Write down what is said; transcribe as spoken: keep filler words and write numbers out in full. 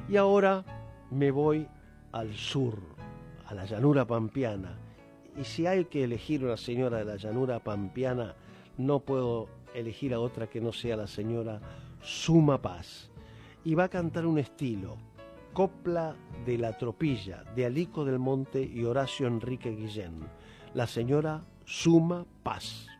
Y ahora me voy al sur, a la llanura pampeana. Y si hay que elegir una señora de la llanura pampeana, no puedo elegir a otra que no sea la señora Suma Paz. Y va a cantar un estilo, copla de la tropilla, de Alico del Monte y Horacio Enrique Guillén. La señora Suma Paz.